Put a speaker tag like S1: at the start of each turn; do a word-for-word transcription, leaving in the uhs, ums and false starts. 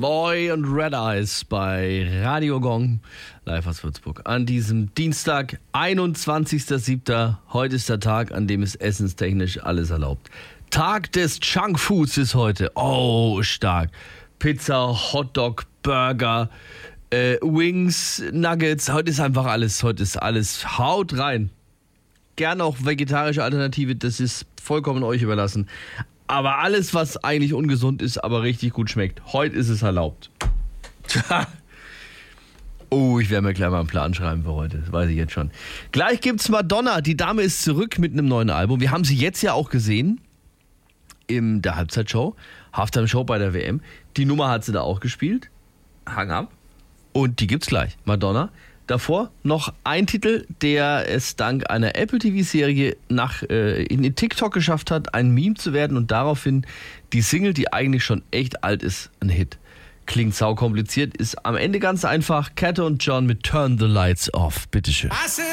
S1: Boy und Red Eyes bei Radio Gong, live aus Würzburg. An diesem Dienstag, einundzwanzigster siebter Heute ist der Tag, an dem es essenstechnisch alles erlaubt. Tag des Junkfoods ist heute. Oh, stark. Pizza, Hotdog, Burger, äh, Wings, Nuggets. Heute ist einfach alles. Heute ist alles. Haut rein. Gerne auch vegetarische Alternative. Das ist vollkommen euch überlassen. Aber alles, was eigentlich ungesund ist, aber richtig gut schmeckt. Heute ist es erlaubt. Oh, ich werde mir gleich mal einen Plan schreiben für heute. Das weiß ich jetzt schon. Gleich gibt's Madonna. Die Dame ist zurück mit einem neuen Album. Wir haben sie jetzt ja auch gesehen in der Halbzeitshow. Halftime-Show bei der W M. Die Nummer hat sie da auch gespielt. Hang up. Und die gibt's gleich. Madonna. Davor noch ein Titel, der es dank einer Apple T V-Serie nach äh, in den TikTok geschafft hat, ein Meme zu werden und daraufhin die Single, die eigentlich schon echt alt ist, ein Hit. Klingt saukompliziert, ist am Ende ganz einfach. Cat und John mit Turn the Lights Off. Bitteschön.